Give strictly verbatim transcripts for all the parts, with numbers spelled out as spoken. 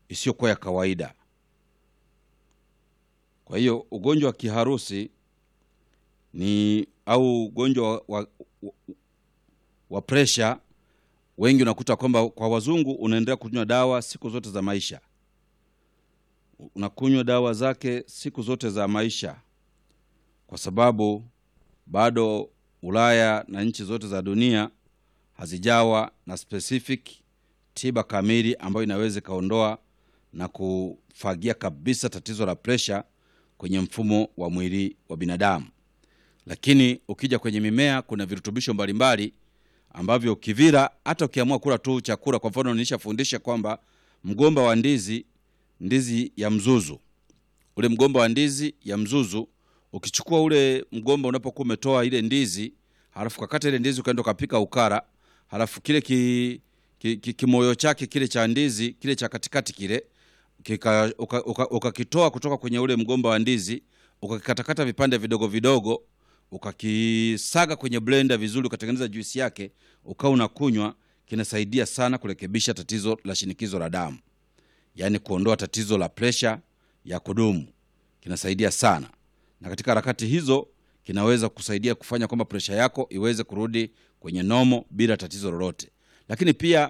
isiyokuwa ya kawaida. Kwa hiyo ugonjwa wa kiharusi ni au ugonjwa wa, wa, wa, wa pressure, wengi unakuta kwamba kwa wazungu unaendelea kunywa dawa siku zote za maisha. Unakunywa dawa zake siku zote za maisha, kwa sababu bado Ulaya na nchi zote za dunia hazijawa na specific tiba kamili ambayo inaweza kaondoa na kufagia kabisa tatizo la pressure kwenye mfumo wa mwili wa binadamu. Lakini ukija kwenye mimea kuna virutubisho mbalimbali ambavyo ukivira, hata ukiamua kula tu chakula, kwa mfano nilishafundisha kwamba mgomba wa ndizi, ndizi ya mzuzu, ule mgomba wa ndizi ya mzuzu, ukichukua ule mgomba unapokuwa umetoa ile ndizi, halafu kakata ile ndizi ukaenda kupika ukara, halafu kile ki, ki, ki, kimoyo chake kile cha ndizi, kile cha katikati kile kika ukakitoa uka, uka kutoka kwenye ule mgomba wa ndizi, ukakikatakata vipande vidogo vidogo, ukakisaga kwenye blender vizuri, ukatengeneza juisi yake, ukao unakunywa, kinasaidia sana kurekebisha tatizo la shinikizo la damu. Yaani kuondoa tatizo la pressure ya kudumu. Kinasaidia sana. Na katika harakati hizo kinaweza kusaidia kufanya kwamba pressure yako iweze kurudi kwenye normal bila tatizo lolote. Lakini pia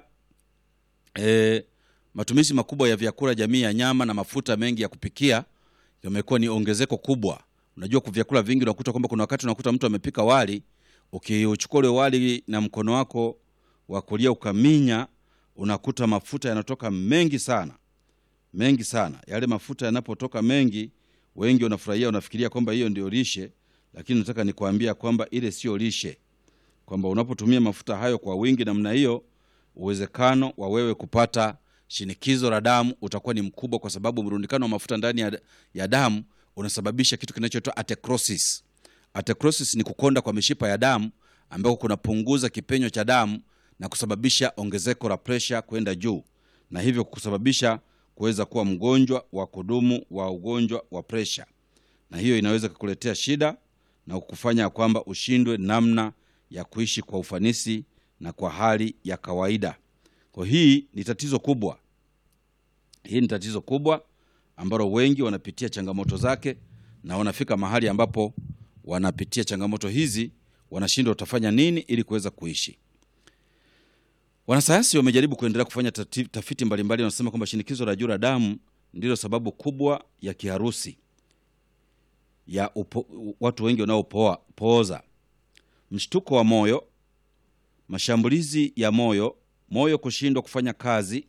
e, matumizi makubwa ya vyakula jamii ya nyama na mafuta mengi ya kupikia yamekuwa ni ongezeko kubwa. Unajua kwa vyakula vingi unakuta kwamba kuna wakati unakuta mtu amepika wali, ukiuchukua ule wali na mkono wako wa kulia ukaminya, unakuta mafuta yanatoka mengi sana. Mengi sana. Yale mafuta yanapotoka mengi, wengi wanafurahia, unafikiria kwamba hiyo ndio lishe, lakini nataka nikuambia kwamba ile sio lishe. Kwamba unapotumia mafuta hayo kwa wingi namna hiyo, uwezekano wa wewe kupata shinikizo la damu utakuwa ni mkubwa, kwa sababu mrundikano wa mafuta ndani ya, ya damu unasababisha kitu kinachoitwa atherosclerosis. Atherosclerosis ni kukonda kwa mishipa ya damu ambako kunapunguza kipenyo cha damu na kusababisha ongezeko la pressure kwenda juu, na hivyo kusababisha kuweza kuwa mgonjwa wa kudumu wa ugonjwa wa pressure. Na hiyo inaweza kukuletea shida na kukufanya kwamba ushindwe namna ya kuishi kwa ufanisi na kwa hali ya kawaida. Kwa hii ni tatizo kubwa. Hii ni tatizo kubwa ambalo wengi wanapitia changamoto zake, na wanafika mahali ambapo wanapitia changamoto hizi, wanashindwa utafanya nini ili kuweza kuishi. Wanasayansi wamejaribu kuendelea kufanya tafiti mbalimbali, wanasema kwamba shinikizo la juu la damu ndilo sababu kubwa ya kiharusi ya upo, watu wengi wanaopooza. Mshtuko wa moyo, mashambulizi ya moyo, moyo kushindwa kufanya kazi,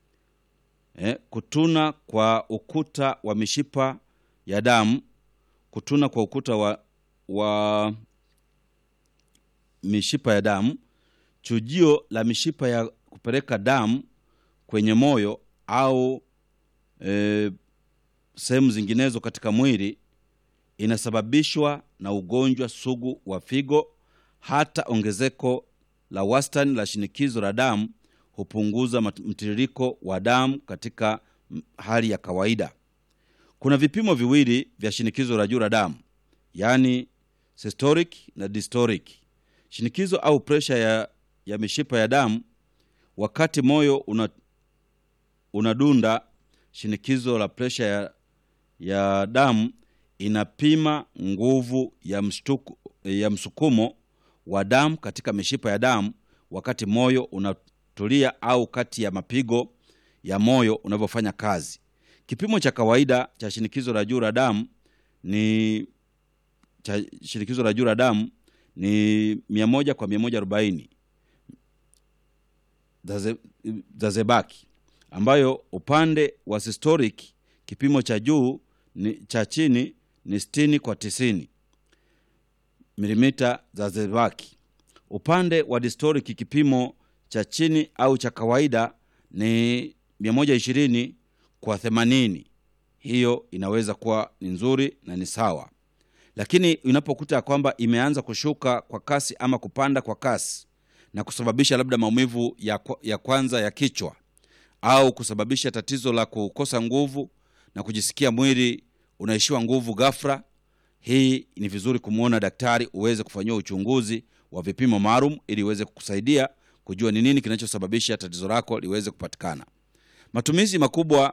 eh, kutuna kwa ukuta wa mishipa ya damu, kutuna kwa ukuta wa, wa mishipa ya damu, chujio la mishipa ya kupeleka damu kwenye moyo au e, sehemu zinginezo katika mwili, inasababishwa na ugonjwa sugu wa figo. Hata ongezeko la wastani la shinikizo la damu hupunguza mtiririko wa damu katika hali ya kawaida. Kuna vipimo viwili vya shinikizo la juu la damu, yani systolic na diastolic. Shinikizo au pressure ya, ya mishipa ya damu wakati moyo una, unadunda, shinikizo la pressure ya, ya damu inapima nguvu ya mshtuko, ya msukumo wa damu katika mishipa ya damu wakati moyo unatulia au kati ya mapigo ya moyo unavyofanya kazi. Kipimo cha kawaida cha shinikizo la juu la damu ni cha shinikizo la juu la damu ni mia moja kwa mia moja arobaini Zazebaki, ambayo upande wa systolic kipimo cha juu ni cha chini ni sitini kwa tisini milimita Zazebaki. Upande wa diastolic kipimo cha chini au cha kawaida ni mia moja ishirini kwa themanini. Hiyo inaweza kuwa ni nzuri na ni sawa. Lakini unapokuta kwamba imeanza kushuka kwa kasi ama kupanda kwa kasi na kusababisha labda maumivu ya, ya kwanza ya kichwa, au kusababisha tatizo la kukosa nguvu na kujisikia mwili unaishiwa nguvu ghafla, hii ni vizuri kumuona daktari uweze kufanywa uchunguzi wa vipimo maalum ili uweze kukusaidia kujua ni nini kinachosababisha tatizo lako liweze kupatikana. Matumizi makubwa